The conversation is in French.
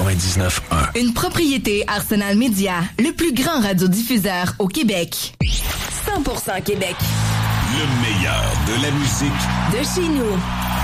99.1. Une propriété Arsenal Média, le plus grand radiodiffuseur au Québec. 100% Québec. Le meilleur de la musique de chez nous.